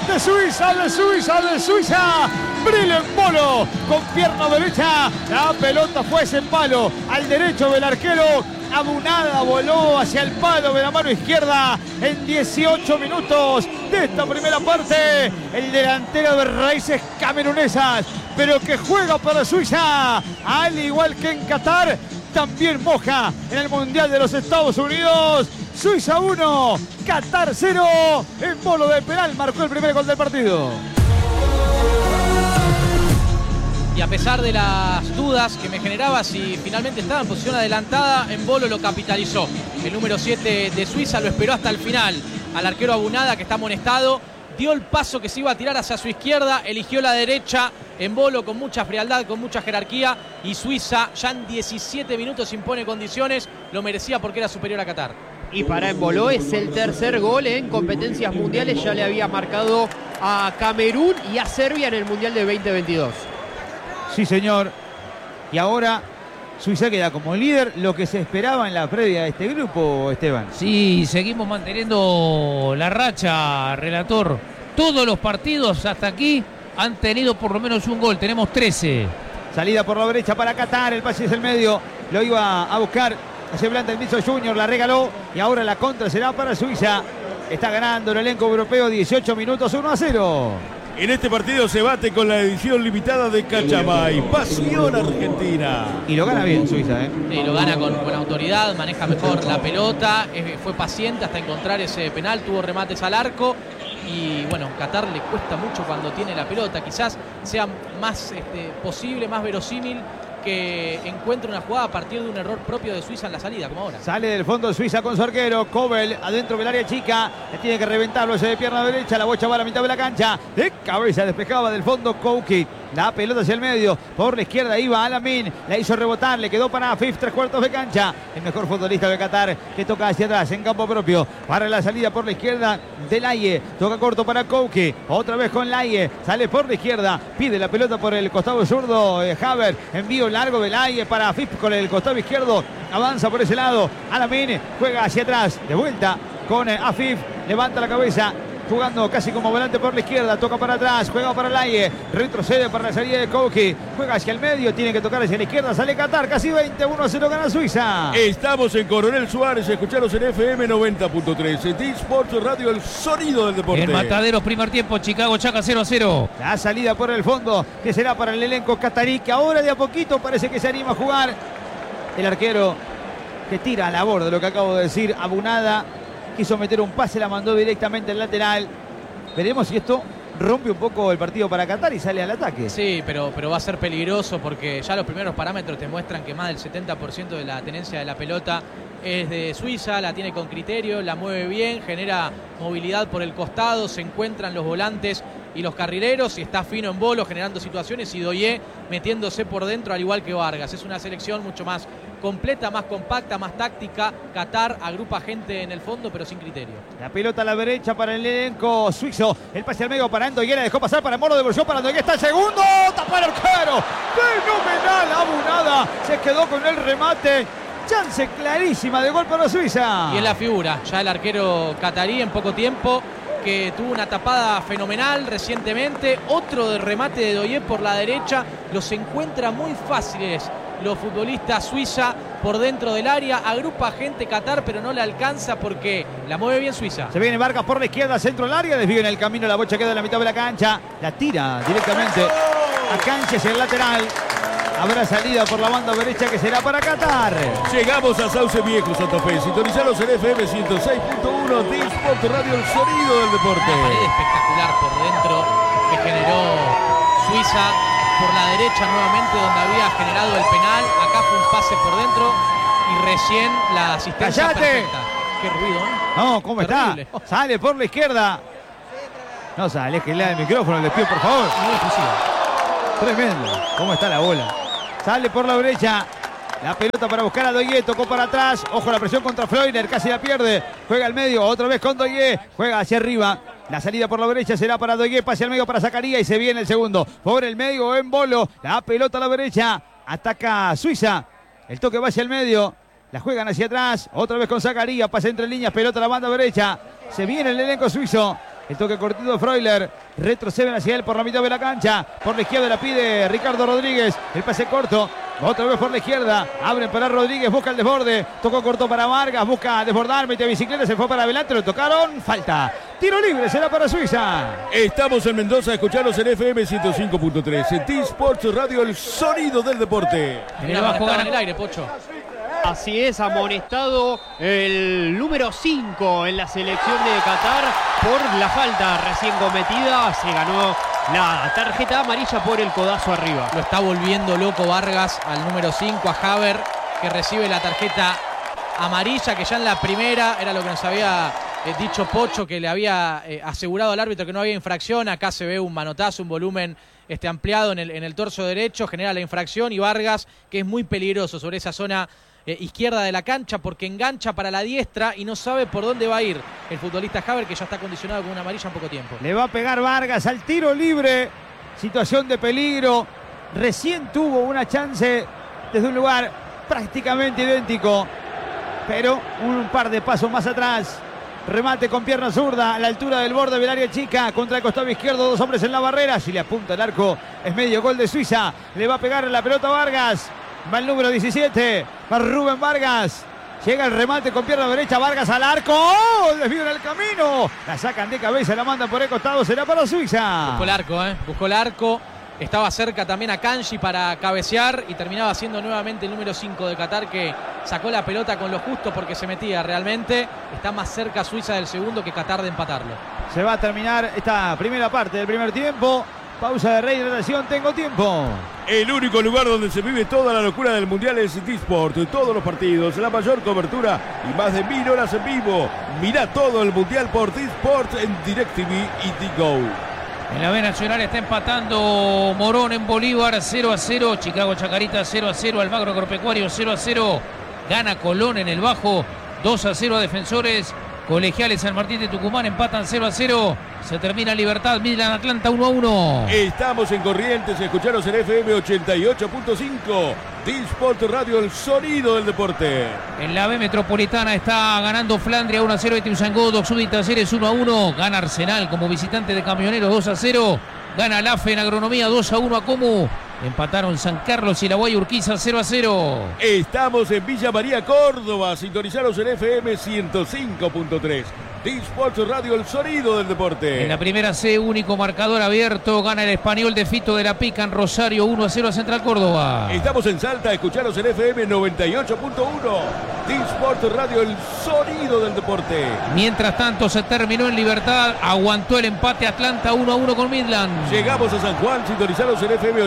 de Suiza. Bril Embolo con pierna derecha. La pelota fue ese palo al derecho del arquero. Abunada voló hacia el palo de la mano izquierda en 18 minutos de esta primera parte. El delantero de raíces camerunesas, pero que juega para Suiza, al igual que en Qatar, también moja en el Mundial de los Estados Unidos. Suiza 1, Qatar 0. Embolo de penal marcó el primer gol del partido. Y a pesar de las dudas que me generaba si finalmente estaba en posición adelantada, Embolo lo capitalizó. El número 7 de Suiza lo esperó hasta el final al arquero Abunada, que está amonestado. Dio el paso que se iba a tirar hacia su izquierda, eligió la derecha. Embolo con mucha frialdad, con mucha jerarquía. Y Suiza ya en 17 minutos impone condiciones. Lo merecía porque era superior a Qatar. Y para Embolo es el tercer gol en competencias mundiales. Ya le había marcado a Camerún y a Serbia en el Mundial de 2022. Sí, señor. Y ahora Suiza queda como líder, lo que se esperaba en la previa de este grupo, Esteban. Sí, seguimos manteniendo la racha, relator. Todos los partidos hasta aquí han tenido por lo menos un gol. Tenemos 13. Salida por la derecha para Qatar, el pase es el medio. Lo iba a buscar hacia Blanda el Mizo Junior, la regaló. Y ahora la contra será para Suiza. Está ganando el elenco europeo, 18 minutos, 1-0. En este partido se bate con la edición limitada de Cachamay. Pasión Argentina. Y lo gana bien Suiza, ¿eh? Sí, lo gana con autoridad, maneja mejor la pelota, fue paciente hasta encontrar ese penal, tuvo remates al arco. Y bueno, Qatar le cuesta mucho cuando tiene la pelota. Quizás sea más posible, más verosímil que encuentre una jugada a partir de un error propio de Suiza en la salida, como ahora. Sale del fondo de Suiza con su arquero, Kobel, adentro del área chica, le tiene que reventarlo ese de pierna derecha, la bocha va a la mitad de la cancha, de cabeza despejaba del fondo Kouki, la pelota hacia el medio, por la izquierda iba Alamin, la hizo rebotar, le quedó para Afif, 3/4 de cancha, el mejor futbolista de Qatar, que toca hacia atrás, en campo propio, para la salida por la izquierda de Laye, toca corto para Kouki, otra vez con Laye, sale por la izquierda, pide la pelota por el costado zurdo, Haver, envío largo de Laye para Afif con el costado izquierdo, avanza por ese lado, Alamin juega hacia atrás, de vuelta con Afif, levanta la cabeza, jugando casi como volante por la izquierda, toca para atrás, juega para Laye, retrocede para la salida de Kouki, juega hacia el medio, tiene que tocar hacia la izquierda, sale Qatar, casi 20, 1-0 gana Suiza. Estamos en Coronel Suárez, escucharos en FM 90.3, en T-Sports Radio, el sonido del deporte. En Mataderos, primer tiempo, Chicago, Chaca 0-0. La salida por el fondo, que será para el elenco catarí, que ahora de a poquito parece que se anima a jugar. El arquero que tira a la borda, lo que acabo de decir, Abunada, quiso meter un pase, la mandó directamente al lateral. Veremos si esto rompe un poco el partido para Qatar y sale al ataque. Sí, pero va a ser peligroso porque ya los primeros parámetros te muestran que más del 70% de la tenencia de la pelota es de Suiza, la tiene con criterio, la mueve bien, genera movilidad por el costado, se encuentran los volantes y los carrileros y está fino Embolo generando situaciones y Doyé metiéndose por dentro al igual que Vargas. Es una selección mucho más completa, más compacta, más táctica. Qatar agrupa gente en el fondo pero sin criterio. La pelota a la derecha para el elenco suizo, el pase al medio para Ndoye, la dejó pasar para Moro, devolvió para Ndoye, está el segundo, tapó el arquero, fenomenal Abunada, se quedó con el remate. Chance clarísima de gol para Suiza. Y es la figura, ya el arquero catarí en poco tiempo, que tuvo una tapada fenomenal recientemente, otro de remate de Doyé por la derecha, los encuentra muy fáciles los futbolistas Suiza por dentro del área, agrupa gente Qatar pero no le alcanza porque la mueve bien Suiza. Se viene Vargas por la izquierda, centro del área, desvío en el camino, la bocha queda en la mitad de la cancha, la tira directamente a cancha hacia el lateral. Habrá salida por la banda derecha que será para Qatar. Llegamos a Sauce Viejo, Santa Fe. Sintonizaros en FM 106.1 T-Sport Radio, el sonido del deporte. Una pared espectacular por dentro que generó Suiza por la derecha nuevamente donde había generado el penal. Acá fue un pase por dentro y recién la asistencia perfecta. Qué ruido, ¿no? No, ¿cómo terrible está? Sale por la izquierda. No sale, que le da el micrófono, les pido por favor. Muy exclusivo. Tremendo. ¿Cómo está la bola? Sale por la derecha. La pelota para buscar a Doyé. Tocó para atrás. Ojo la presión contra Freuler. Casi la pierde. Juega al medio. Otra vez con Doyé. Juega hacia arriba. La salida por la derecha será para Doyé. Pase al medio para Zakaria. Y se viene el segundo. Por el medio Embolo. La pelota a la derecha. Ataca Suiza. El toque va hacia el medio. La juegan hacia atrás. Otra vez con Zakaria. Pase entre líneas. Pelota a la banda derecha. Se viene el elenco suizo. El toque cortito de Freuler. Retroceden hacia él por la mitad de la cancha. Por la izquierda la pide Ricardo Rodríguez. El pase corto. Otra vez por la izquierda. Abren para Rodríguez. Busca el desborde. Tocó corto para Vargas. Busca desbordar. Mete bicicleta. Se fue para adelante. Lo tocaron. Falta. Tiro libre. Será para Suiza. Estamos en Mendoza. Escucharos en FM 105.3. En T-Sports Radio, el sonido del deporte. En el bajo gana el aire, Pocho. Así es, amonestado el número 5 en la selección de Qatar por la falta recién cometida. Se ganó la tarjeta amarilla por el codazo arriba. Lo está volviendo loco Vargas al número 5, a Haber, que recibe la tarjeta amarilla, que ya en la primera era lo que nos había dicho Pocho, que le había asegurado al árbitro que no había infracción. Acá se ve un manotazo, un volumen ampliado en el torso derecho, genera la infracción, y Vargas, que es muy peligroso sobre esa zona izquierda de la cancha, porque engancha para la diestra y no sabe por dónde va a ir el futbolista Haber, que ya está condicionado con una amarilla en poco tiempo. Le va a pegar Vargas al tiro libre. Situación de peligro. Recién tuvo una chance desde un lugar prácticamente idéntico, pero un par de pasos más atrás. Remate con pierna zurda a la altura del borde del área chica, contra el costado izquierdo, 2 hombres en la barrera. Si le apunta el arco, es medio gol de Suiza. Le va a pegar la pelota a Vargas. Va el número 17, va Rubén Vargas. Llega el remate con pierna derecha, Vargas al arco. ¡Oh! Desvío en el camino. La sacan de cabeza, la mandan por el costado, será para Suiza. Buscó el arco, buscó el arco. Estaba cerca también a Kanji para cabecear y terminaba siendo nuevamente el número 5 de Qatar, que sacó la pelota con lo justo porque se metía realmente. Está más cerca Suiza del segundo que Qatar de empatarlo. Se va a terminar esta primera parte del primer tiempo. Pausa de rehidratación, tengo tiempo. El único lugar donde se vive toda la locura del Mundial es T-Sport. Todos los partidos, la mayor cobertura y más de 1000 horas en vivo. Mirá todo el Mundial por T-Sport en DirecTV y T-Go. En la B Nacional está empatando Morón en Bolívar 0-0. Chicago Chacarita 0-0. Almagro Agropecuario 0-0. Gana Colón en el Bajo 2-0 a Defensores. Colegiales San Martín de Tucumán empatan 0-0. Se termina Libertad, Midland Atlanta 1-1. Estamos en Corrientes, escucharos en FM 88.5. T-Sport Radio, el sonido del deporte. En la B Metropolitana está ganando Flandria 1-0 y Ituzaingó, Doxubi Talleres 1-1. Gana Arsenal como visitante de Camioneros 2-0. Gana LAFE en Agronomía 2-1 a Comu. Empataron San Carlos y la Guay Urquiza 0-0. Estamos en Villa María, Córdoba. Sintonizaros en FM 105.3. T-Sport Radio, el sonido del deporte. En la primera C, único marcador abierto. Gana el Español de Fito de la Pica en Rosario 1-0 a Central Córdoba. Estamos en Salta, escucharos en FM 98.1. T-Sport Radio, el sonido del deporte. Mientras tanto se terminó en Libertad. Aguantó el empate Atlanta 1-1 con Midland. Llegamos a San Juan, sintonizaros en FM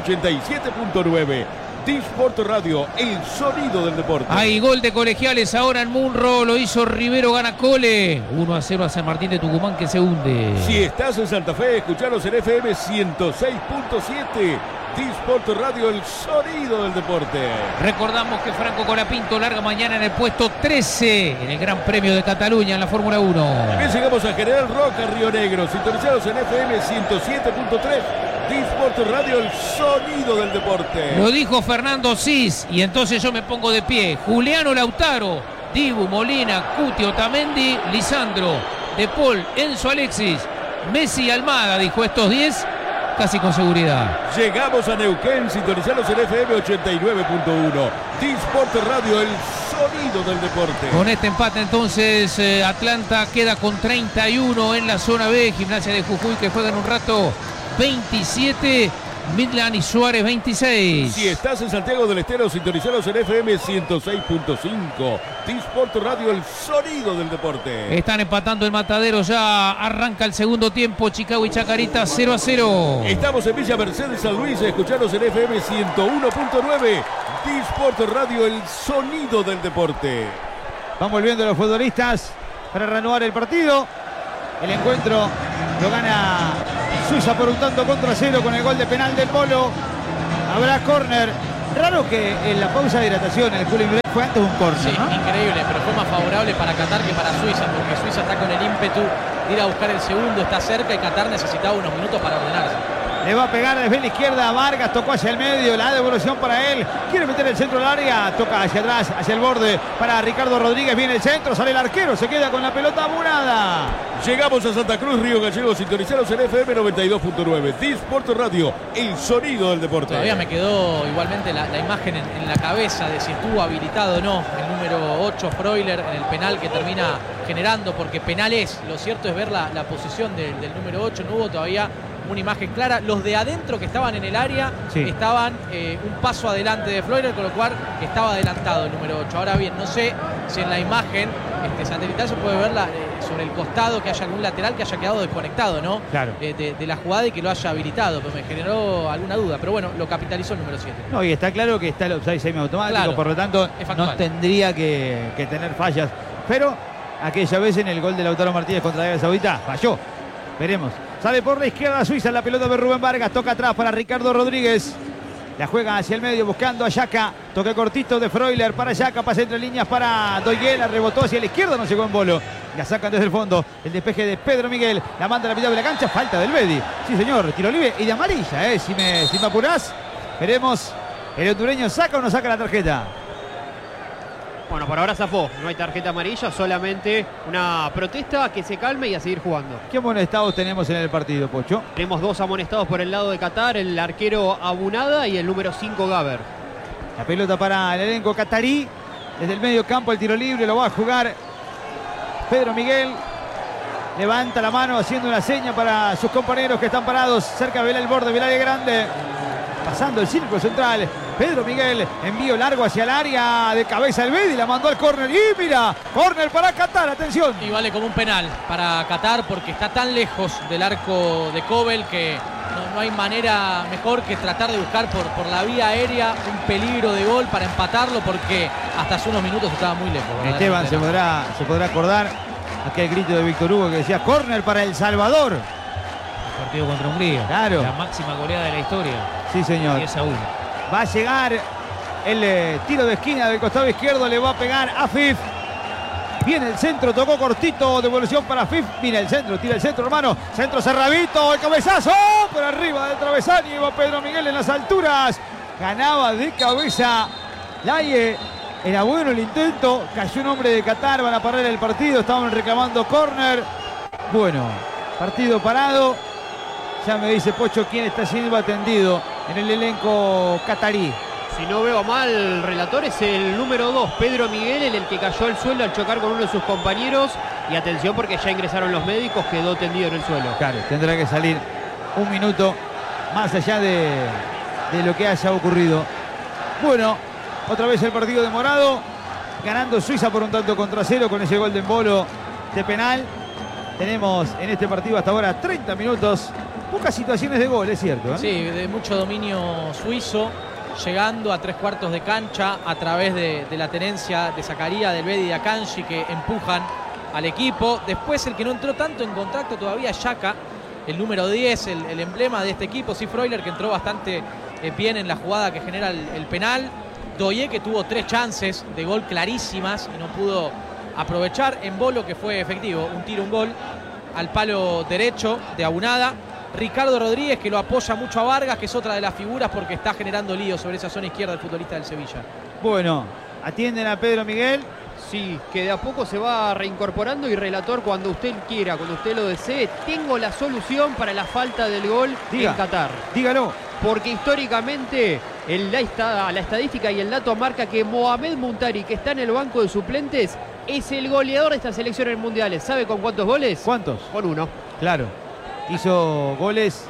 87.9. T-Sport Radio, el sonido del deporte. Hay gol de Colegiales ahora en Munro, lo hizo Rivero, gana Cole. 1-0 a San Martín de Tucumán, que se hunde. Si estás en Santa Fe, escucharos en FM 106.7. T-Sport Radio, el sonido del deporte. Recordamos que Franco Colapinto larga mañana en el puesto 13 en el Gran Premio de Cataluña en la Fórmula 1. Bien, llegamos a General Roca, Río Negro, sintonizados en FM 107.3. T-Sport Radio, el sonido del deporte. Lo dijo Fernando Cis y entonces yo me pongo de pie. Juliano Lautaro, Dibu, Molina, Cuti, Otamendi, Lisandro, De Paul, Enzo Alexis, Messi y Almada, dijo estos 10 casi con seguridad. Llegamos a Neuquén, sintonizados en FM 89.1. T-Sport Radio, el sonido del deporte. Con este empate entonces Atlanta queda con 31 en la zona B. Gimnasia de Jujuy, que juega en un rato, 27, Midland y Suárez 26. Si estás en Santiago del Estero, sintonizaros en FM 106.5. T-Sport Radio, el sonido del deporte. Están empatando el Matadero, ya arranca el segundo tiempo. Chicago y Chacarita 0-0. Estamos en Villa Mercedes, San Luis, escucharos en FM 101.9. T-Sport Radio, el sonido del deporte. Van volviendo los futbolistas para reanudar el partido. El encuentro lo gana Suiza por un tanto contra 0 con el gol de penal del Polo. Habrá córner. Raro que en la pausa de hidratación el cooling break fue antes un córner, sí, ¿no? Increíble, pero fue más favorable para Qatar que para Suiza, porque Suiza está con el ímpetu de ir a buscar el segundo, está cerca, y Qatar necesitaba unos minutos para ordenarse. Le va a pegar desde la izquierda. Vargas tocó hacia el medio. La devolución para él. Quiere meter el centro del área. Toca hacia atrás, hacia el borde. Para Ricardo Rodríguez. Viene el centro. Sale el arquero. Se queda con la pelota Abunada. Llegamos a Santa Cruz, Río Gallegos, sintonizados en FM 92.9. Disport Radio, el sonido del deporte. Todavía me quedó igualmente la imagen en la cabeza de si estuvo habilitado o no el número 8 Freuler en el penal que termina generando, porque penal es. Lo cierto es ver la posición del número 8. No hubo todavía una imagen clara. Los de adentro que estaban en el área estaban un paso adelante de Freuler, con lo cual estaba adelantado el número 8. Ahora bien, no sé si en la imagen satelital se puede ver sobre el costado que haya algún lateral que haya quedado desconectado, ¿no? Claro. De la jugada y que lo haya habilitado, pero me generó alguna duda. Pero bueno, lo capitalizó el número 7. No, y está claro que está el offside semiautomático, Claro, por lo tanto no tendría que tener fallas. Pero aquella vez en el gol de Lautaro Martínez contra Arabia Saudita falló. Veremos. Sale por la izquierda Suiza, la pelota de Rubén Vargas, toca atrás para Ricardo Rodríguez. La juega hacia el medio buscando a Yaka. Toque cortito de Freuler para Yaka. Pase entre líneas para Doyela. Rebotó hacia la izquierda, no llegó en bolo. La sacan desde el fondo. El despeje de Pedro Miguel. La manda a la mitad de la cancha. Falta del Bedi. Sí, señor. Tiro libre y de amarilla, si me apurás. Veremos. ¿El hondureño saca o no saca la tarjeta? Bueno, por ahora zafó. No hay tarjeta amarilla, solamente una protesta, que se calme y a seguir jugando. ¿Qué amonestados tenemos en el partido, Pocho? Tenemos 2 amonestados por el lado de Qatar, el arquero Abunada y el número 5 Gaber. La pelota para el elenco catarí. Desde el medio campo el tiro libre lo va a jugar Pedro Miguel. Levanta la mano haciendo una seña para sus compañeros que están parados cerca del borde del área grande. Pasando el círculo central, Pedro Miguel, envío largo hacia el área, de cabeza el Bedi, la mandó al córner y mira, córner para Qatar, atención. Y vale como un penal para Qatar porque está tan lejos del arco de Kobel que no hay manera mejor que tratar de buscar por la vía aérea un peligro de gol para empatarlo, porque hasta hace unos minutos estaba muy lejos. Esteban se podrá acordar aquel grito de Víctor Hugo que decía córner para El Salvador. El partido contra Hungría. Claro. La máxima goleada de la historia. Sí, señor. 10-1. Va a llegar el tiro de esquina del costado izquierdo, le va a pegar a Fif. Viene el centro, tocó cortito, devolución para Fif. Mira el centro, tira el centro, hermano. Centro cerradito, el cabezazo por arriba del travesaño. Iba Pedro Miguel en las alturas. Ganaba de cabeza Laie. Era bueno el intento. Cayó un hombre de Qatar, van a parar el partido. Estaban reclamando córner. Bueno, partido parado. Ya me dice Pocho quién está siendo atendido en el elenco catarí. Si no veo mal, relator, es el número 2, Pedro Miguel, el que cayó al suelo al chocar con uno de sus compañeros. Y atención porque ya ingresaron los médicos, quedó tendido en el suelo. Claro, tendrá que salir un minuto más allá de lo que haya ocurrido. Bueno, otra vez el partido demorado. Ganando Suiza por un tanto contra 0 con ese gol de embolo de penal. Tenemos en este partido hasta ahora 30 minutos. Pocas situaciones de gol, es cierto, ¿eh? Sí, de mucho dominio suizo, llegando a 3/4 de cancha a través de la tenencia de Zakaria, del Bedi y de Akanji, que empujan al equipo. Después el que no entró tanto en contacto todavía es Yaka, el número 10, el emblema de este equipo. Sí, Freuler, que entró bastante bien en la jugada que genera el penal. Doye, que tuvo 3 chances de gol clarísimas y no pudo aprovechar. Embolo, que fue efectivo, un tiro, un gol al palo derecho de Abunada. Ricardo Rodríguez, que lo apoya mucho a Vargas, que es otra de las figuras porque está generando lío sobre esa zona izquierda del futbolista del Sevilla. Bueno, atienden a Pedro Miguel. Sí, que de a poco se va reincorporando. Y relator, cuando usted quiera, cuando usted lo desee, tengo la solución para la falta del gol en Qatar. Dígalo. Porque históricamente la estadística y el dato marca que Mohamed Muntari, que está en el banco de suplentes, es el goleador de esta selección en mundiales. ¿Sabe con cuántos goles? ¿Cuántos? Con 1. Claro. Hizo goles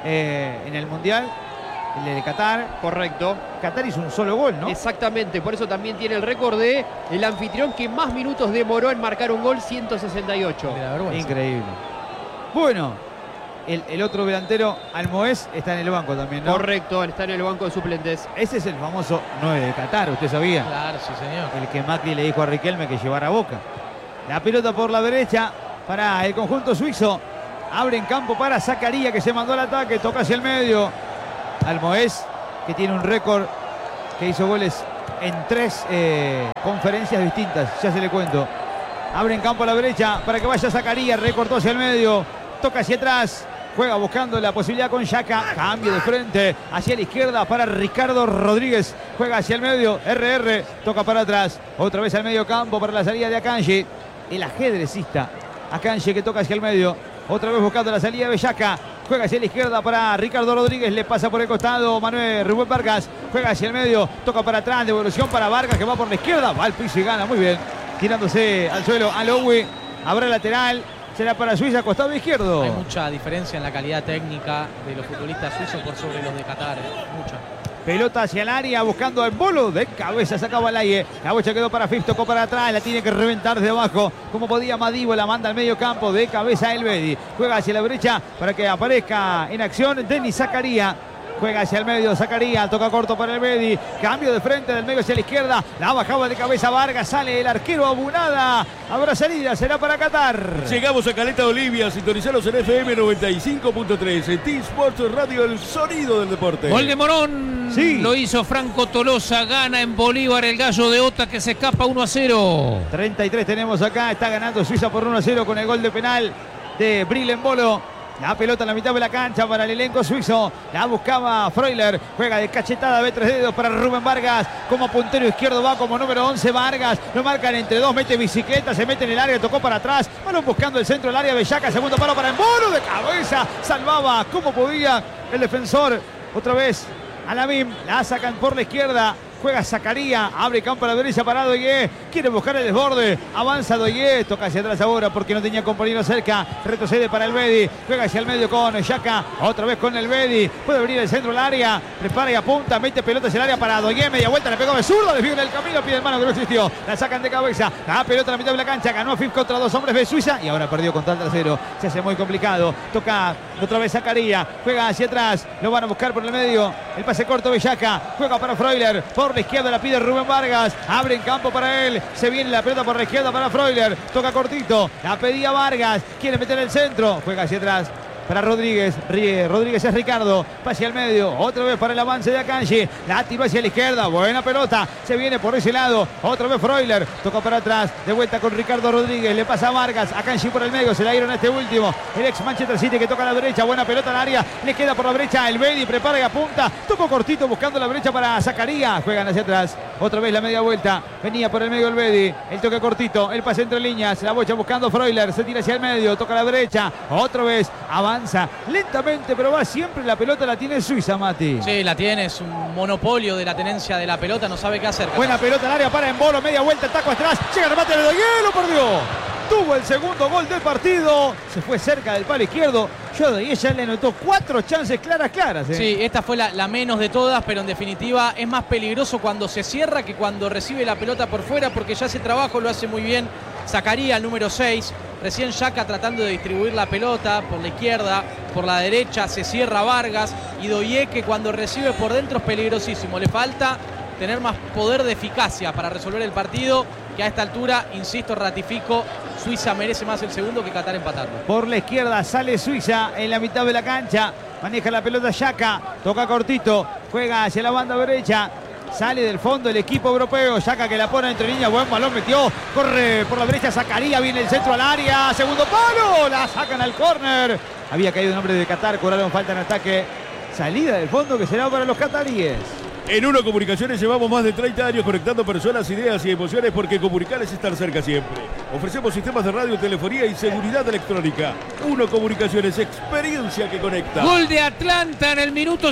en el Mundial, el de Qatar. Correcto. Qatar hizo un solo gol, ¿no? Exactamente, por eso también tiene el récord de el anfitrión que más minutos demoró en marcar un gol, 168. Increíble. Bueno, el otro delantero, Almoez, está en el banco también, ¿no? Correcto, está en el banco de suplentes. Ese es el famoso 9 de Qatar, ¿usted sabía? Claro, sí, señor. El que Macri le dijo a Riquelme que llevara a Boca. La pelota por la derecha para el conjunto suizo. Abre en campo para Zakaria, que se mandó al ataque, toca hacia el medio. Almoez, que tiene un récord, que hizo goles en 3 conferencias distintas, ya se le cuento. Abre en campo a la derecha para que vaya Zakaria, recortó hacia el medio, toca hacia atrás. Juega buscando la posibilidad con Xhaka. Cambio de frente hacia la izquierda para Ricardo Rodríguez. Juega hacia el medio. RR. Toca para atrás. Otra vez al medio campo para la salida de Akanji. El ajedrecista. Akanji que toca hacia el medio. Otra vez buscando la salida de Xhaka. Juega hacia la izquierda para Ricardo Rodríguez. Le pasa por el costado Manuel Rubén Vargas. Juega hacia el medio. Toca para atrás. Devolución para Vargas que va por la izquierda. Va al piso y gana. Muy bien. Tirándose al suelo Aloui. Habrá lateral. Será para Suiza, costado izquierdo. Hay mucha diferencia en la calidad técnica de los futbolistas suizos por sobre los de Qatar. Mucha. Pelota hacia el área, buscando el bolo. De cabeza sacaba al aire. La bocha quedó para Fif, tocó para atrás. La tiene que reventar desde abajo. Como podía Madivo, la manda al medio campo. De cabeza Elvedi. Juega hacia la derecha para que aparezca en acción Denis Zakaria. Juega hacia el medio, Zakaria, toca corto para el Elvedi. Cambio de frente del medio hacia la izquierda. La bajaba de cabeza Vargas, sale el arquero Abunada. Habrá salida, será para Qatar. Llegamos a Caleta de Olivia, sintonizaros en FM 95.3. En T-Sports Radio, el sonido del deporte. Gol de Morón. Sí. Lo hizo Franco Tolosa. Gana en Bolívar el gallo de Ota que se escapa 1-0. 33 tenemos acá. Está ganando Suiza por 1-0 con el gol de penal de Brillen Bolo. La pelota en la mitad de la cancha para el elenco suizo. La buscaba Freuler. Juega de cachetada de 3 dedos para Rubén Vargas. Como puntero izquierdo va como número 11 Vargas. Lo marcan entre dos. Mete bicicleta. Se mete en el área. Tocó para atrás. Balón buscando el centro del área. Bellaca. Segundo palo para Embolo. De cabeza. Salvaba como podía el defensor. Otra vez Alamim. La sacan por la izquierda. Juega Zakaria, abre campo a la derecha para Doye. Quiere buscar el desborde. Avanza Doye. Toca hacia atrás ahora porque no tenía compañero cerca. Retrocede para Elvedi. Juega hacia el medio con Xhaka. Otra vez con Elvedi. Puede abrir el centro del área. Prepara y apunta. Mete pelota hacia el área para Doye. Media vuelta. Le pegó de zurda. Desvío en el camino. Pide el mano que no existió. La sacan de cabeza. La pelota en la mitad de la cancha. Ganó Fif contra 2 hombres de Suiza. Y ahora perdió contra el tercero. Se hace muy complicado. Toca otra vez Zakaria. Juega hacia atrás. Lo van a buscar por el medio. El pase corto de Xhaka. Juega para Freuler. Por la izquierda la pide Rubén Vargas. Abre en campo para él. Se viene la pelota por la izquierda para Freuler. Toca cortito. La pedía Vargas. Quiere meter el centro. Juega hacia atrás para Rodríguez. Rodríguez es Ricardo. Pase al medio. Otra vez para el avance de Akanji. La tiró hacia la izquierda. Buena pelota. Se viene por ese lado. Otra vez Freuler. Toca para atrás. De vuelta con Ricardo Rodríguez. Le pasa a Vargas. Akanji por el medio. Se la dieron a este último. El ex Manchester City que toca a la derecha. Buena pelota al área. Le queda por la brecha Elvedi. Prepara y apunta. Tocó cortito buscando la brecha para Zakaria. Juegan hacia atrás. Otra vez la media vuelta. Venía por el medio Elvedi. El toque cortito. El pase entre líneas. La bocha buscando Freuler. Se tira hacia el medio. Toca a la derecha. Otra vez. Avanza lentamente, pero va siempre. La pelota la tiene Suiza, Mati. Sí, la tiene. Es un monopolio de la tenencia de la pelota. No sabe qué hacer. Buena pelota al área para Embolo. Media vuelta. Taco atrás. Llega el remate de Doye. Lo perdió. Tuvo el segundo gol del partido. Se fue cerca del palo izquierdo. Doye ya le notó 4 chances claras. Sí, esta fue la menos de todas, pero en definitiva es más peligroso cuando se cierra que cuando recibe la pelota por fuera, porque ya ese trabajo lo hace muy bien Zakaria, el número 6. Recién Xhaka tratando de distribuir la pelota por la izquierda, por la derecha, se cierra Vargas. Y Doye, que cuando recibe por dentro es peligrosísimo. Le falta tener más poder de eficacia para resolver el partido, que a esta altura, insisto, ratifico, Suiza merece más el segundo que Qatar empatarlo. Por la izquierda sale Suiza en la mitad de la cancha. Maneja la pelota Xhaka. Toca cortito. Juega hacia la banda derecha. Sale del fondo el equipo europeo. Xhaka que la pone entre líneas. Buen balón metió. Corre por la derecha Zakaria. Viene el centro al área. Segundo palo. La sacan al córner. Había caído un hombre de Qatar. Cobraron falta en ataque. Salida del fondo que será para los cataríes. En Uno Comunicaciones llevamos más de 30 años conectando personas, ideas y emociones, porque comunicar es estar cerca siempre. Ofrecemos sistemas de radio, telefonía y seguridad electrónica. Uno Comunicaciones, experiencia que conecta. Gol de Atlanta en el minuto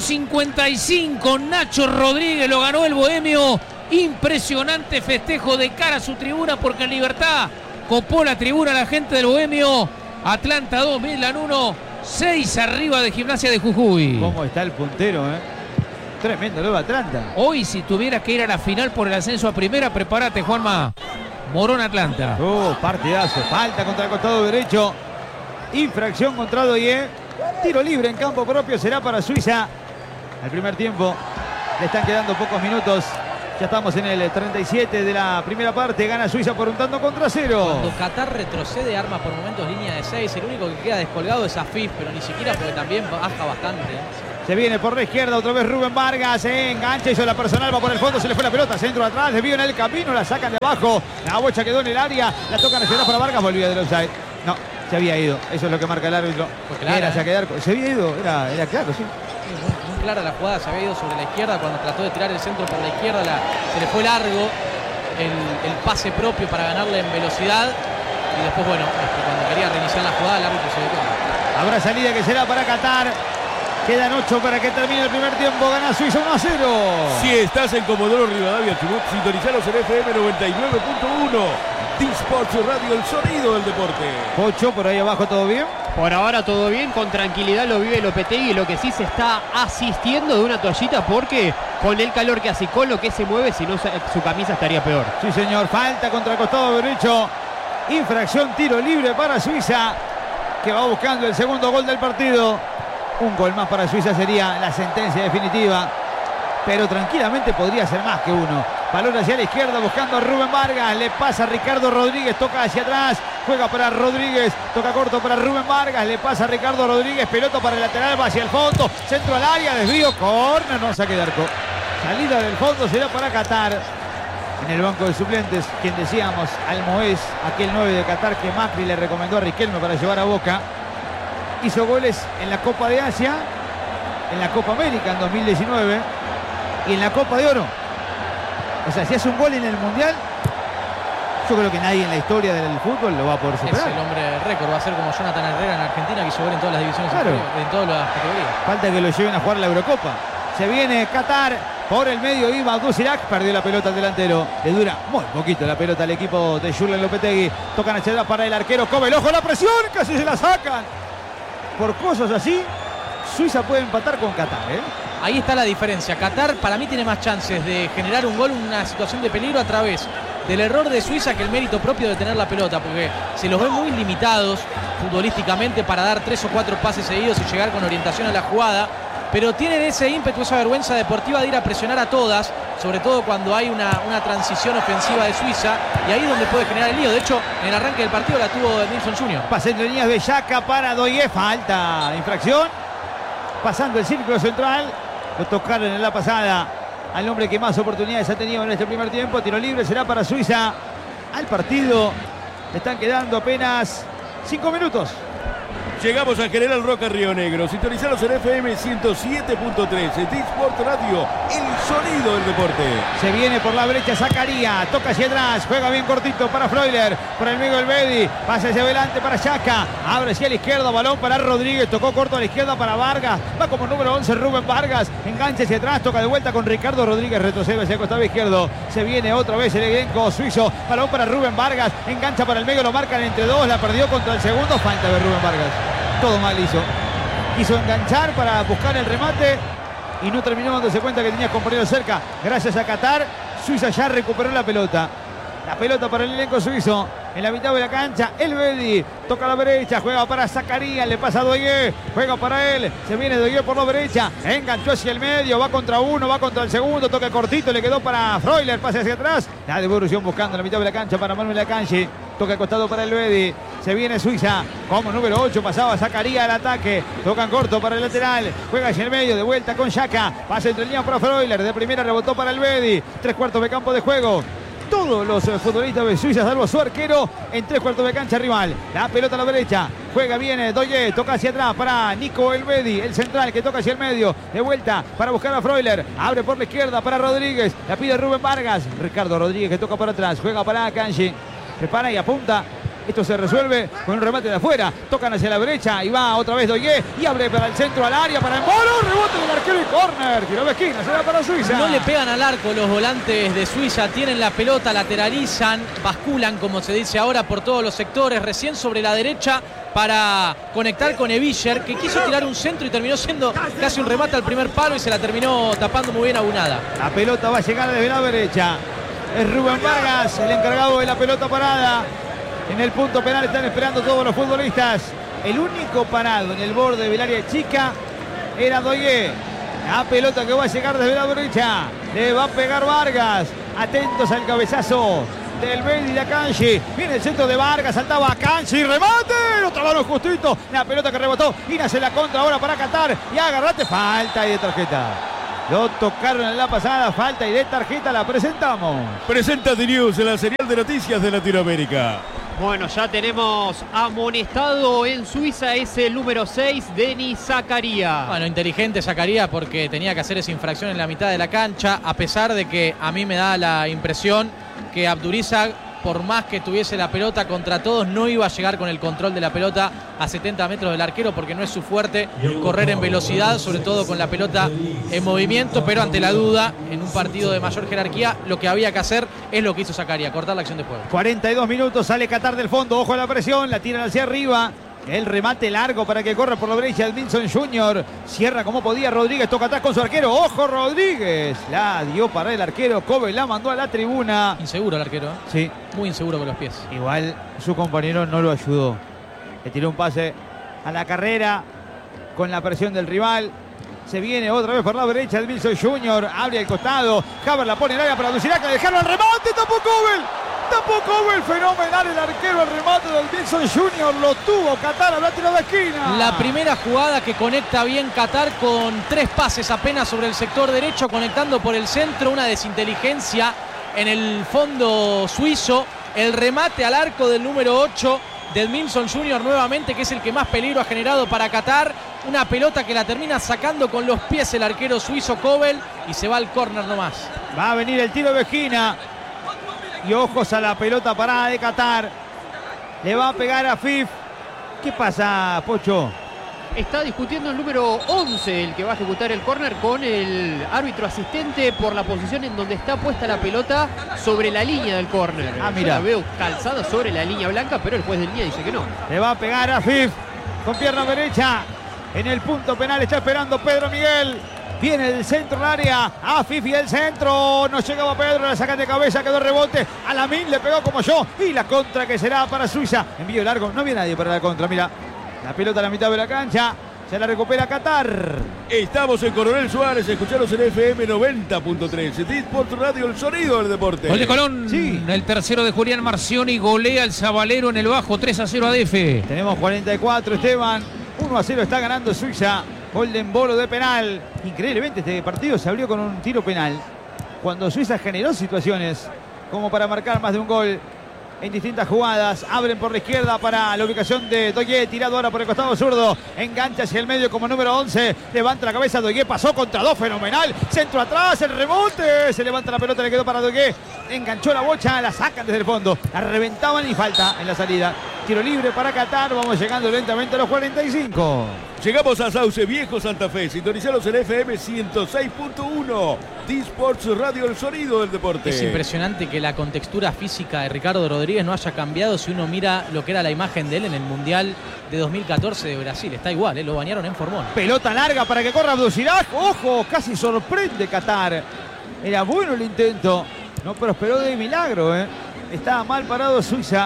55. Nacho Rodríguez lo ganó el bohemio. Impresionante festejo de cara a su tribuna, porque en Libertad copó la tribuna la gente del bohemio. Atlanta 2, Midland 1, 6 arriba de Gimnasia de Jujuy. ¿Cómo está el puntero, Tremendo nuevo Atlanta. Hoy, si tuvieras que ir a la final por el ascenso a primera, prepárate, Juanma. Morón Atlanta. Partidazo. Falta contra el costado derecho. Infracción contra Doye. Tiro libre en campo propio será para Suiza. Al primer tiempo le están quedando pocos minutos. Ya estamos en el 37 de la primera parte. Gana Suiza por un tanto contra 0. Cuando Qatar retrocede, arma por momentos línea de 6. El único que queda descolgado es Afif, pero ni siquiera, porque también baja bastante. Se viene por la izquierda otra vez Rubén Vargas. Se engancha, hizo la personal, va por el fondo. Se le fue la pelota, centro atrás. Desvío en el camino, la sacan de abajo. La bocha quedó en el área. La tocan hacia atrás para Vargas. Volvía del offside. No, Se había ido, eso es lo que marca el árbitro. Fue clara, Era saque de arco. Se había ido, era claro, sí. Muy clara la jugada, se había ido sobre la izquierda cuando trató de tirar el centro por la izquierda, se le fue largo el pase propio para ganarle en velocidad y después, bueno, cuando quería reiniciar la jugada el árbitro se dio cuenta. Habrá salida que será para Qatar. Quedan 8 para que termine el primer tiempo. Gana Suiza 1-0. Si estás en Comodoro Rivadavia, Chubut, sintonizaros en FM 99.1. T-Sports Radio, el sonido del deporte. Pocho, por ahí abajo, ¿todo bien? Por ahora todo bien, con tranquilidad lo vive Lopetegui. Lo que sí se está asistiendo de una toallita porque con el calor que hace y con lo que se mueve, si no su camisa estaría peor. Sí, señor. Falta contra el costado derecho. Infracción, tiro libre para Suiza, que va buscando el segundo gol del partido. Un gol más para Suiza sería la sentencia definitiva, pero tranquilamente podría ser más que uno. Balón hacia la izquierda buscando a Rubén Vargas, le pasa a Ricardo Rodríguez, toca hacia atrás, juega para Rodríguez, toca corto para Rubén Vargas, le pasa a Ricardo Rodríguez, pelota para el lateral, va hacia el fondo, centro al área, desvío, córner, no saque de arco. Salida del fondo será para Qatar. En el banco de suplentes, quien decíamos, Almoez, aquel 9 de Qatar que Macri le recomendó a Riquelme para llevar a Boca. Hizo goles en la Copa de Asia, en la Copa América en 2019 y en la Copa de Oro. O sea, si hace un gol en el Mundial, yo creo que nadie en la historia del fútbol lo va a poder superar. Es el hombre récord, va a ser como Jonathan Herrera en Argentina, que hizo gol en todas las divisiones, claro, en todas las categorías. Falta que lo lleven a jugar la Eurocopa. Se viene Qatar, por el medio Ivan Gusirak, perdió la pelota al delantero. Le dura muy poquito la pelota al equipo de Julen Lopetegui. Tocan hacia atrás para el arquero Kobel. ¡Ojo la presión! Casi se la sacan. Por cosas así, Suiza puede empatar con Qatar, ¿eh? Ahí está la diferencia. Qatar para mí tiene más chances de generar un gol en una situación de peligro a través del error de Suiza que el mérito propio de tener la pelota, porque se los ve muy limitados futbolísticamente para dar 3 o 4 pases seguidos y llegar con orientación a la jugada, pero tienen ese ímpetu, esa vergüenza deportiva de ir a presionar a todas, sobre todo cuando hay una transición ofensiva de Suiza, y ahí es donde puede generar el lío. De hecho, en el arranque del partido la tuvo Nilsson Jr. Pase entre líneas de Xhaka para Doye, falta, infracción, pasando el círculo central, lo tocaron en la pasada al hombre que más oportunidades ha tenido en este primer tiempo. Tiro libre será para Suiza. Al partido le están quedando apenas 5 minutos. Llegamos a General Roca, Río Negro. Sintonizados en FM 107.3. T-Sport Radio, el sonido del deporte. Se viene por la brecha Zakaria, toca hacia atrás, juega bien cortito para Freuler, por el medio del Bedi, pasa hacia adelante para Xhaka, abre hacia la izquierda, balón para Rodríguez, tocó corto a la izquierda para Vargas, va como número 11 Rubén Vargas, engancha hacia atrás, toca de vuelta con Ricardo Rodríguez, retrocede hacia el costado izquierdo, se viene otra vez el elenco suizo, balón para Rubén Vargas, engancha para el medio, lo marcan entre dos, la perdió contra el segundo, falta de Rubén Vargas. Todo mal hizo. Quiso enganchar para buscar el remate y no terminó dándose cuenta que tenía compañeros cerca. Gracias a Qatar, Suiza ya recuperó la pelota. La pelota para el elenco suizo en la mitad de la cancha. El Bedi toca a la derecha, juega para Zakaria, le pasa a Doye, juega para él, se viene Doye por la derecha, enganchó hacia el medio, va contra uno, va contra el segundo, toca cortito, le quedó para Freuler, pase hacia atrás. La devolución buscando en la mitad de la cancha para Manuel Akanji. Toca al costado para el Bedi. Se viene Suiza como número 8. Pasaba Zakaria al ataque. Tocan corto para el lateral. Juega hacia el medio. De vuelta con Xhaka. Pase entre líneas para Freuler. De primera rebotó para el Bedi. 3/4 de campo de juego. Todos los futbolistas de Suiza, salvo su arquero, en 3/4 de cancha rival. La pelota a la derecha. Juega bien Doye. Toca hacia atrás para Nico El Bedi. El central que toca hacia el medio. De vuelta para buscar a Freuler. Abre por la izquierda para Rodríguez. La pide Rubén Vargas. Ricardo Rodríguez que toca para atrás. Juega para Akanji. Prepara y apunta. Esto se resuelve con un remate de afuera. Tocan hacia la derecha y va otra vez Doye. Y abre para el centro al área para el Moro. Rebote del arquero y córner. Tiró de esquina. Será para Suiza. No le pegan al arco los volantes de Suiza. Tienen la pelota, lateralizan, basculan, como se dice ahora, por todos los sectores. Recién sobre la derecha para conectar con Evischer, que quiso tirar un centro y terminó siendo casi un remate al primer palo y se la terminó tapando muy bien Abunada. La pelota va a llegar desde la derecha. Es Rubén Vargas, el encargado de la pelota parada. En el punto penal están esperando todos los futbolistas. El único parado en el borde del área chica era Doye. La pelota que va a llegar desde la derecha. Le va a pegar Vargas. Atentos al cabezazo del Bedi de Akanji. Viene el centro de Vargas. Saltaba Akanji. Remate. Otra mano justito. La pelota que rebotó. Y nace la contra ahora para Qatar. Y agarrate. Falta y de tarjeta. Lo tocaron en la pasada, falta y de tarjeta la presentamos. Presenta The News, la serial de noticias de Latinoamérica. Bueno, ya tenemos amonestado en Suiza, es el número 6, Denis Zakaria. Bueno, inteligente Zakaria porque tenía que hacer esa infracción en la mitad de la cancha, a pesar de que a mí me da la impresión que Abdurizag, por más que tuviese la pelota contra todos, no iba a llegar con el control de la pelota a 70 metros del arquero porque no es su fuerte correr en velocidad, sobre todo con la pelota en movimiento, pero ante la duda, en un partido de mayor jerarquía, lo que había que hacer es lo que hizo Zakaria, cortar la acción de juego. 42 minutos, sale Qatar del fondo, ojo a la presión, la tiran hacia arriba. El remate largo para que corra por la derecha Edmilson Jr. Cierra como podía Rodríguez, toca atrás con su arquero. ¡Ojo Rodríguez! La dio para el arquero, Kobe la mandó a la tribuna. Inseguro el arquero, ¿eh? Sí. Muy inseguro con los pies. Igual su compañero no lo ayudó. Le tiró un pase a la carrera con la presión del rival. Se viene otra vez por la derecha Edmilson Jr. Abre el costado. Haber la pone en área para Lucirac. Le dejaron el remate. Tapó Kobe. Tapó Kobe, fenomenal el arquero, el remate del Edmilson Jr. Lo tuvo Qatar, habrá tirado de esquina. La primera jugada que conecta bien Qatar con 3 pases apenas sobre el sector derecho, conectando por el centro, una desinteligencia en el fondo suizo. El remate al arco del número 8 de Edmilson Jr. nuevamente, que es el que más peligro ha generado para Qatar. Una pelota que la termina sacando con los pies el arquero suizo Kobel y se va al córner nomás. Va a venir el tiro de esquina. Y ojos a la pelota parada de Qatar. Le va a pegar a Fif. ¿Qué pasa, Pocho? Está discutiendo el número 11, el que va a ejecutar el córner, con el árbitro asistente por la posición en donde está puesta la pelota sobre la línea del córner. Ah, mira. Yo la veo calzada sobre la línea blanca, pero el juez de línea dice que no. Le va a pegar a Fif con pierna derecha. En el punto penal está esperando Pedro Miguel. Viene del centro del área, a Fifi el centro, no llegaba Pedro, la sacan de cabeza, quedó rebote, a Lamin le pegó como yo, y la contra que será para Suiza, envío largo, no había nadie para la contra, mira, la pelota a la mitad de la cancha, se la recupera Qatar. Estamos en Coronel Suárez, escucharos en FM 90.3, Disport Radio, el sonido del deporte. Gol de Colón, Sí. el tercero de Julián Marcioni, golea el Zabalero en el bajo, 3-0 a DF. Tenemos 44, Esteban, 1-0 está ganando Suiza. Gol de Embolo de penal. Increíblemente este partido se abrió con un tiro penal. Cuando Suiza generó situaciones como para marcar más de un gol en distintas jugadas. Abren por la izquierda para la ubicación de Dogué. Tirado ahora por el costado zurdo. Engancha hacia el medio como número 11. Levanta la cabeza Dogué. Pasó contra 2. Fenomenal. Centro atrás. El rebote. Se levanta la pelota. Le quedó para Dogué. Enganchó la bocha. La sacan desde el fondo. La reventaban y falta en la salida. Tiro libre para Qatar. Vamos llegando lentamente a los 45. Llegamos a Sauce Viejo, Santa Fe. Sintonizalos en FM 106.1. Disports Radio, el sonido del deporte. Es impresionante que la contextura física de Ricardo Rodríguez no haya cambiado si uno mira lo que era la imagen de él en el Mundial de 2014 de Brasil. Está igual, lo bañaron en formón. Pelota larga para que corra Abdurizag. Ojo, casi sorprende Qatar. Era bueno el intento. No prosperó de milagro. Estaba mal parado Suiza.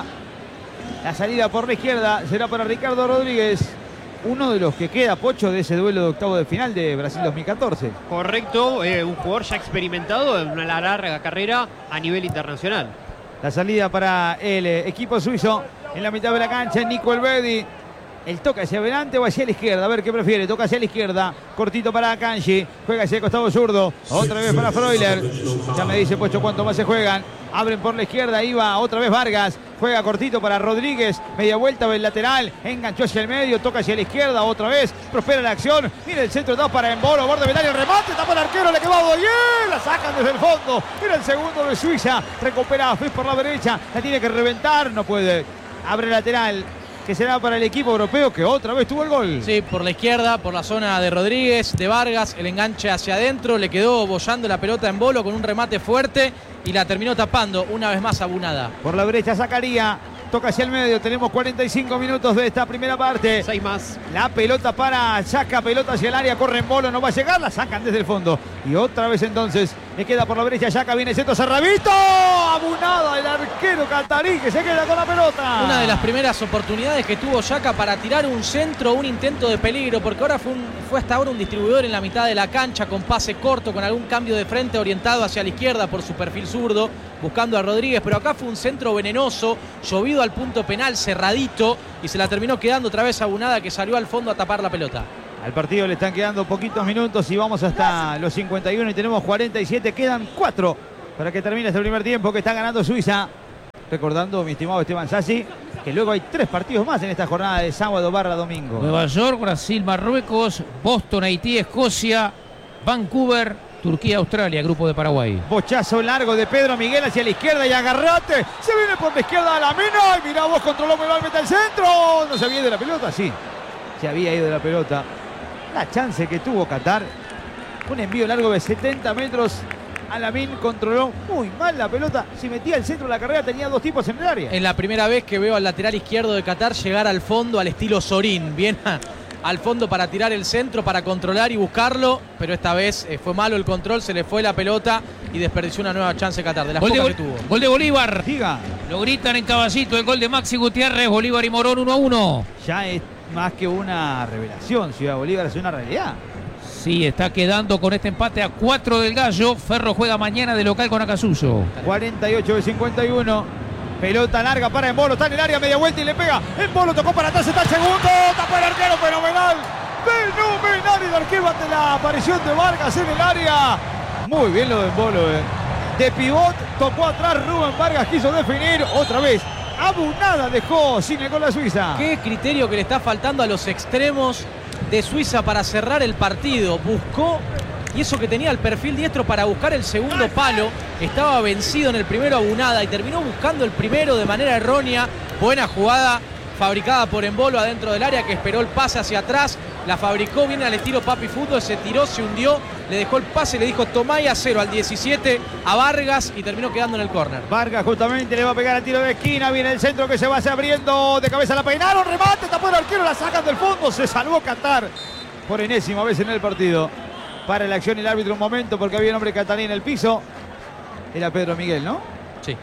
La salida por la izquierda será para Ricardo Rodríguez. Uno de los que queda, Pocho, de ese duelo de octavo de final de Brasil 2014. Correcto, un jugador ya experimentado en una larga carrera a nivel internacional. La salida para el equipo suizo en la mitad de la cancha, Nico Elvedi. El toca hacia adelante o hacia la izquierda. A ver qué prefiere. Toca hacia la izquierda. Cortito para Akanji. Juega hacia el costado zurdo. Otra vez para Freuler. Ya me dice Pocho cuánto más se juegan. Abren por la izquierda. Iba otra vez Vargas. Juega cortito para Rodríguez. Media vuelta del lateral. Enganchó hacia el medio. Toca hacia la izquierda. Otra vez. Prospera la acción. Mira el centro 2 para Embolo. Borde penal. El remate. Tapa el arquero. Le quedó a Dogué. La sacan desde el fondo. Era el segundo de Suiza. Recupera a Fis por la derecha. La tiene que reventar. No puede. Abre lateral. Que será para el equipo europeo que otra vez tuvo el gol. Sí, por la izquierda, por la zona de Rodríguez, de Vargas, el enganche hacia adentro, le quedó bollando la pelota en Embolo con un remate fuerte y la terminó tapando una vez más Abunada. Por la derecha Zakaria, toca hacia el medio, tenemos 45 minutos de esta primera parte. 6 más. La pelota para Chaca, pelota hacia el área, corre Embolo, no va a llegar, la sacan desde el fondo. Y otra vez entonces, le queda por la derecha Chaca, viene centro Cerravito, Abunada, el arquero catarí que se queda con la pelota. Una de las primeras oportunidades que tuvo Chaca para tirar un centro, un intento de peligro, porque ahora fue hasta ahora un distribuidor en la mitad de la cancha con pase corto, con algún cambio de frente orientado hacia la izquierda por su perfil zurdo, buscando a Rodríguez, pero acá fue un centro venenoso, llovido al punto penal, cerradito, y se la terminó quedando otra vez Abunada, que salió al fondo a tapar la pelota. Al partido le están quedando poquitos minutos y vamos hasta los 51 y tenemos 47, quedan 4 para que termine este primer tiempo que está ganando Suiza. Recordando, mi estimado Esteban Sassi, que luego hay 3 partidos más en esta jornada de sábado / domingo. Nueva York, Brasil, Marruecos, Boston, Haití, Escocia, Vancouver, Turquía, Australia, grupo de Paraguay. Bochazo largo de Pedro Miguel hacia la izquierda y agarrate. Se viene por la izquierda a la mina. Y mirá vos, controló muy mal, mete al centro. No se había ido de la pelota, sí. Se había ido de la pelota. La chance que tuvo Qatar. Un envío largo de 70 metros. Alamín controló muy mal la pelota. Si metía el centro de la carrera tenía 2 tipos en el área. Es la primera vez que veo al lateral izquierdo de Qatar llegar al fondo al estilo Sorín. Bien al fondo para tirar el centro, para controlar y buscarlo. Pero esta vez fue malo el control, se le fue la pelota y desperdició una nueva chance Qatar. De las pocas que tuvo. Gol de Bolívar. Diga. Lo gritan en Caballito, el gol de Maxi Gutiérrez. Bolívar y Morón 1-1. Ya es más que una revelación. Ciudad Bolívar es una realidad. Sí, está quedando con este empate a 4 del Gallo. Ferro juega mañana de local con Acasuso. 48 de 51. Pelota larga para Embolo, está en el área, media vuelta y le pega. Embolo tocó para atrás, está el segundo. Tapó el arquero, fenomenal. Fenomenal el arquero ante la aparición de Vargas en el área. Muy bien lo de Embolo. De pivot, tocó atrás Rubén Vargas, quiso definir otra vez. Abunada dejó sin el gol a Suiza. Qué criterio que le está faltando a los extremos de Suiza para cerrar el partido. Buscó, y eso que tenía el perfil diestro para buscar el segundo palo, estaba vencido en el primero Abunada y terminó buscando el primero de manera errónea. Buena jugada fabricada por Embolo adentro del área, que esperó el pase hacia atrás, la fabricó bien al estilo Papi Fútbol, se tiró, se hundió, le dejó el pase, le dijo tomá y a 0 al 17 a Vargas y terminó quedando en el córner. Vargas justamente le va a pegar al tiro de esquina, viene el centro que se va abriendo, de cabeza la peinaron, remate, tapó el arquero, la sacan del fondo, se salvó Qatar por enésima vez en el partido. Para la acción el árbitro un momento porque había un hombre catarí en el piso. Era Pedro Miguel, ¿no? Sí,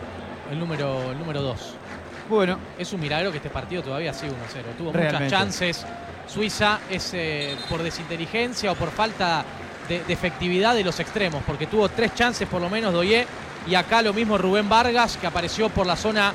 el número 2. Bueno, es un milagro que este partido todavía sigue 1-0. Tuvo realmente muchas chances. Suiza es por desinteligencia o por falta de efectividad de los extremos, porque tuvo 3 chances por lo menos Doyé, y acá lo mismo Rubén Vargas, que apareció por la zona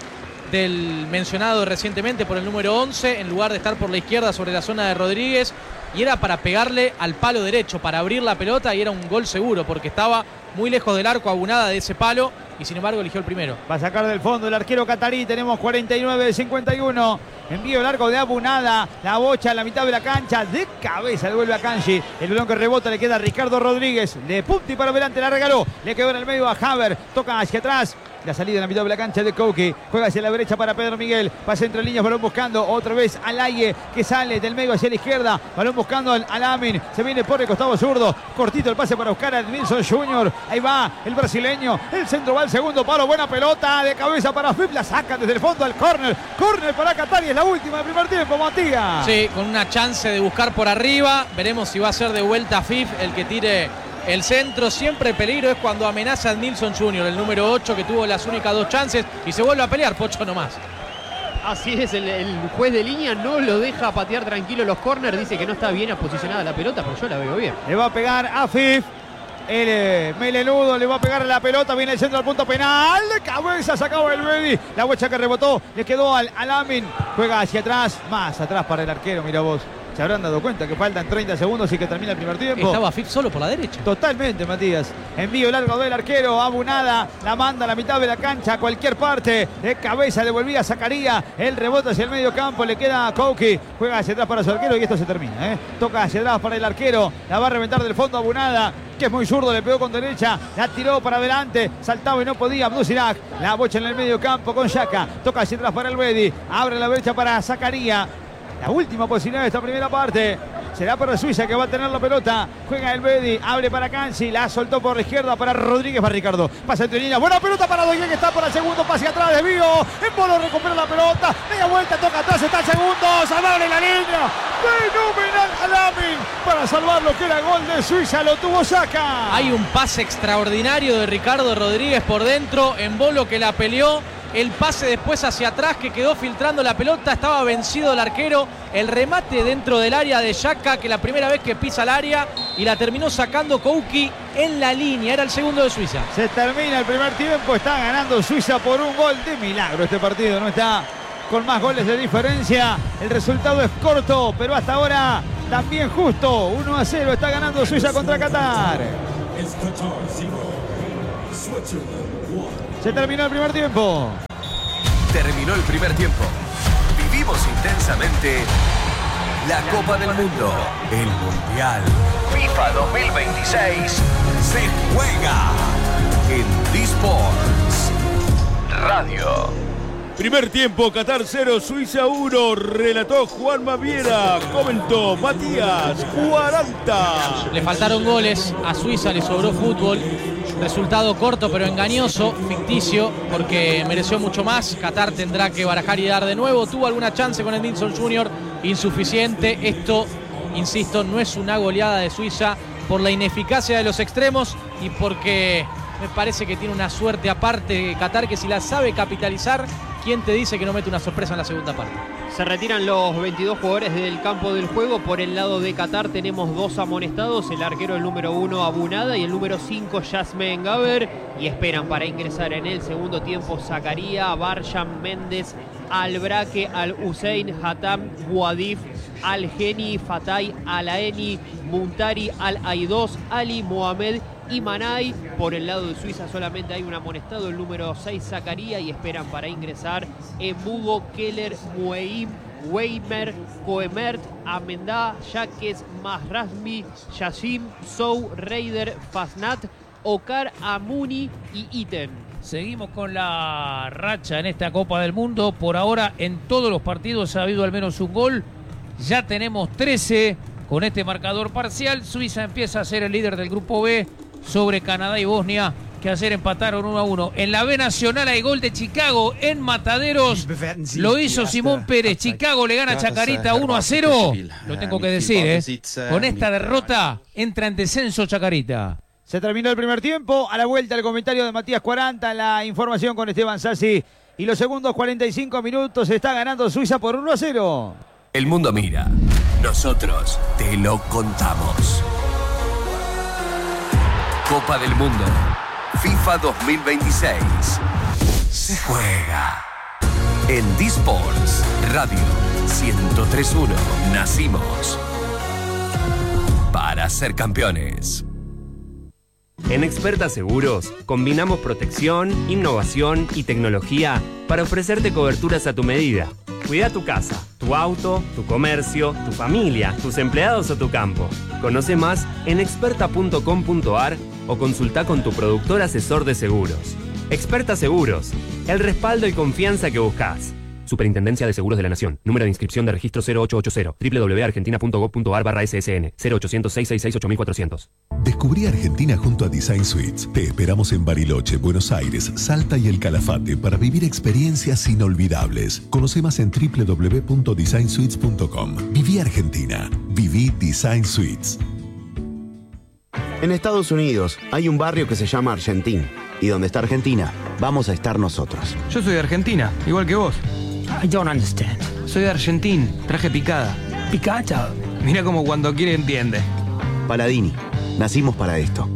del mencionado recientemente por el número 11, en lugar de estar por la izquierda sobre la zona de Rodríguez, y era para pegarle al palo derecho, para abrir la pelota, y era un gol seguro, porque estaba muy lejos del arco Abunada de ese palo, y sin embargo eligió el primero. Va a sacar del fondo el arquero catarí. Tenemos 49 de 51. Envío largo de Abunada. La bocha a la mitad de la cancha. De cabeza le vuelve a Kanji. El balón que rebota le queda a Ricardo Rodríguez. De punti para adelante la regaló. Le quedó en el medio a Haver. Toca hacia atrás. La salida en la mitad de la cancha de Kouki. Juega hacia la derecha para Pedro Miguel. Pasa entre líneas. Balón buscando otra vez al Aye, que sale del medio hacia la izquierda. Balón buscando al Alamín. Se viene por el costado zurdo. Cortito el pase para buscar a Edmilson Jr. Ahí va el brasileño. El centro va al segundo palo. Buena pelota de cabeza para Fip. La saca desde el fondo al córner. Córner para Qatar y es la última del primer tiempo, Matías. Sí, con una chance de buscar por arriba. Veremos si va a ser de vuelta Fip el que tire el centro. Siempre el peligro es cuando amenaza a Edmilson Jr., el número 8, que tuvo las únicas 2 chances y se vuelve a pelear, Pocho nomás. Así es, el juez de línea no lo deja patear tranquilo los córner, dice que no está bien posicionada la pelota, pero yo la veo bien. Le va a pegar a Fif. El melenudo le va a pegar la pelota. Viene el centro al punto penal. De cabeza sacaba el Bedi. La bocha que rebotó le quedó al Alamín. Juega hacia atrás. Más atrás para el arquero. Mira vos. Se habrán dado cuenta que faltan 30 segundos y que termina el primer tiempo. Estaba Fif solo por la derecha. Totalmente, Matías. Envío largo del arquero. Abunada la manda a la mitad de la cancha. A cualquier parte. De cabeza le volvía a Zacaría. El rebote hacia el medio campo. Le queda a Kouki. Juega hacia atrás para su arquero y esto se termina. Toca hacia atrás para el arquero. La va a reventar del fondo Abunada, que es muy zurdo, le pegó con derecha, la tiró para adelante, saltaba y no podía Abdusirac, la bocha en el medio campo con Xhaka, toca hacia atrás para el Bedi, abre la brecha para Zacaría. La última posibilidad de esta primera parte será para Suiza, que va a tener la pelota. Juega el Bedi, abre para Kanji, la soltó por la izquierda para Rodríguez, para Ricardo. Pasa entre líneas, buena pelota para Doyen, que está para el segundo, pase atrás, desvío. Embolo recupera la pelota, media vuelta, toca atrás, está el segundo, salvarle la línea. Fenomenal Alamín para salvar lo que era gol de Suiza, lo tuvo Xhaka. Hay un pase extraordinario de Ricardo Rodríguez por dentro, Embolo que la peleó. El pase después hacia atrás que quedó filtrando la pelota, estaba vencido el arquero. El remate dentro del área de Xhaka, que la primera vez que pisa el área, y la terminó sacando Kouki en la línea. Era el segundo de Suiza. Se termina el primer tiempo, está ganando Suiza por un gol de milagro. Este partido no está con más goles de diferencia. El resultado es corto, pero hasta ahora también justo. 1-0 está ganando Suiza contra Qatar. Se terminó el primer tiempo. Terminó el primer tiempo. Vivimos intensamente la Copa del Mundo. El Mundial FIFA 2026 se juega en D-Sports Radio. Primer tiempo, Qatar 0, Suiza 1. Relató Juan Maviera. Comentó Matías 40. Le faltaron goles, a Suiza le sobró fútbol. Resultado corto pero engañoso, ficticio, porque mereció mucho más. Qatar tendrá que barajar y dar de nuevo. Tuvo alguna chance con el Edinson Jr., insuficiente. Esto, insisto, no es una goleada de Suiza por la ineficacia de los extremos y porque me parece que tiene una suerte aparte de Qatar que si la sabe capitalizar, ¿quién te dice que no mete una sorpresa en la segunda parte? Se retiran los 22 jugadores del campo del juego. Por el lado de Qatar tenemos 2 amonestados, el arquero el número 1 Abunada y el número 5 Yasmen Gaber, y esperan para ingresar en el segundo tiempo Zakaria, Barjan, Méndez, Al-Brake, Al-Hussein, Hatam, Guadif, Al-Geni, Fatay, Alaeni, Muntari, Al-Aidos, Ali, Mohamed y Manay. Por el lado de Suiza solamente hay un amonestado, el número 6 Zakaria, y esperan para ingresar Mugo, Keller, Mueim, Weimer, Koemert, Amendá, Yaques, Masrasmi, Yashim, Sou, Reider, Fasnat, Okar, Amuni y Iten. Seguimos con la racha en esta Copa del Mundo. Por ahora en todos los partidos ha habido al menos un gol. Ya tenemos 13 con este marcador parcial. Suiza empieza a ser el líder del grupo B sobre Canadá y Bosnia, que ayer empataron 1-1. En la B Nacional hay gol de Chicago en Mataderos. Lo hizo Simón Pérez. Chicago le gana a Chacarita 1-0. Lo tengo que decir, Con esta derrota entra en descenso Chacarita. Se terminó el primer tiempo. A la vuelta el comentario de Matías 40. La información con Esteban Sassi. Y los segundos 45 minutos. Está ganando Suiza por 1-0. El mundo mira. Nosotros te lo contamos. Copa del Mundo FIFA 2026 se juega en D-Sports Radio 103.1. Nacimos para ser campeones. En Experta Seguros combinamos protección, innovación y tecnología para ofrecerte coberturas a tu medida. Cuida tu casa, tu auto, tu comercio, tu familia, tus empleados o tu campo. Conoce más en experta.com.ar o consulta con tu productor asesor de seguros. Experta Seguros, el respaldo y confianza que buscas. Superintendencia de Seguros de la Nación. Número de inscripción de registro 0880. www.argentina.gov.ar/ssn 0800-666-8400. Descubrí Argentina junto a Design Suites. Te esperamos en Bariloche, Buenos Aires, Salta y El Calafate para vivir experiencias inolvidables. Conoce más en www.designsuites.com. Viví Argentina. Viví Design Suites. En Estados Unidos hay un barrio que se llama Argentín. Y donde está Argentina, vamos a estar nosotros. Yo soy de Argentina, igual que vos. I don't understand. Soy de Argentín, traje picada. Picada. Mira como cuando quiere entiende. Paladini, nacimos para esto.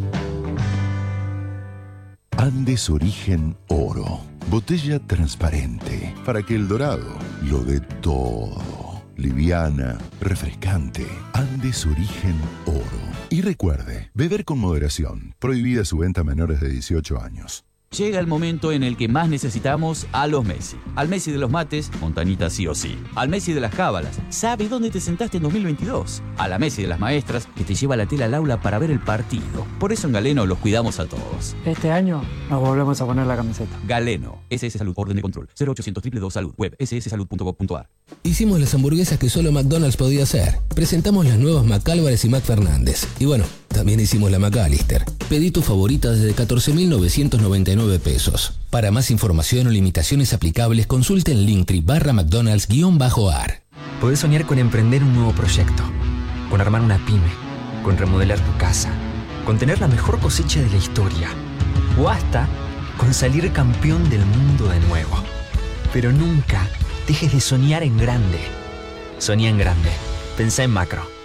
Andes Origen Oro. Botella transparente para que el dorado lo dé todo. Liviana, refrescante. Andes Origen Oro. Y recuerde, beber con moderación. Prohibida su venta a menores de 18 años. Llega el momento en el que más necesitamos a los Messi. Al Messi de los mates, Montañita sí o sí. Al Messi de las cábalas, ¿sabe dónde te sentaste en 2022? A la Messi de las maestras, que te lleva la tela al aula para ver el partido. Por eso en Galeno los cuidamos a todos. Este año nos volvemos a poner la camiseta. Galeno, SS Salud, orden de control, 0800 222 Salud, web sssalud.gov.ar. Hicimos las hamburguesas que solo McDonald's podía hacer. Presentamos las nuevas McAlvarez y McFernández. Y bueno, también hicimos la McAllister. Pedí tu favorita desde 14.999 pesos. Para más información o limitaciones aplicables, consulte en Linktree/McDonald's-AR. Podés soñar con emprender un nuevo proyecto, con armar una pyme, con remodelar tu casa, con tener la mejor cosecha de la historia, o hasta con salir campeón del mundo de nuevo. Pero nunca dejes de soñar en grande. Soñá en grande. Pensá en macro.